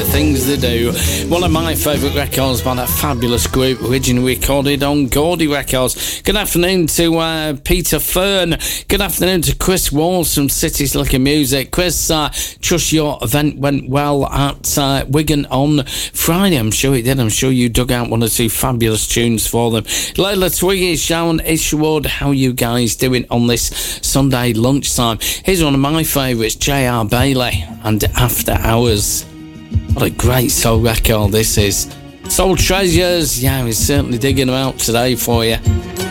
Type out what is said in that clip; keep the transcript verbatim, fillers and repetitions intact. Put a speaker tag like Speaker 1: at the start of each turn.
Speaker 1: things they do. One of my favourite records by that fabulous group, originally recorded on Gordy Records. Good afternoon to uh, Peter Fern. Good afternoon to Chris Walls from City Slicker Music. Chris, uh, trust your event went well at uh, Wigan on Friday. I'm sure it did. I'm sure you dug out one or two fabulous tunes for them. Layla Twiggy, Sharon Isherwood, how you guys doing on this Sunday lunchtime? Here's one of my favourites, J R Bailey and After Hours. What a great soul record this is. Soul Treasures, yeah, we're certainly digging them out today for you.